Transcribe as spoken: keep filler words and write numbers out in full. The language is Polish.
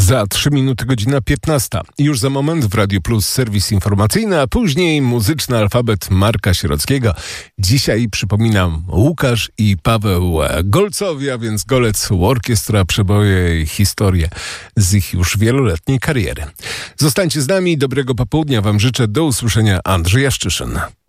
Za trzy minuty godzina piętnasta. Już za moment w Radiu Plus serwis informacyjny, a później muzyczny alfabet Marka Sierockiego. Dzisiaj, przypominam, Łukasz i Paweł Golcowi, a więc Golec Orkiestra, przeboje i historie z ich już wieloletniej kariery. Zostańcie z nami, dobrego popołudnia wam życzę, do usłyszenia, Andrzej Jaszczyszyn.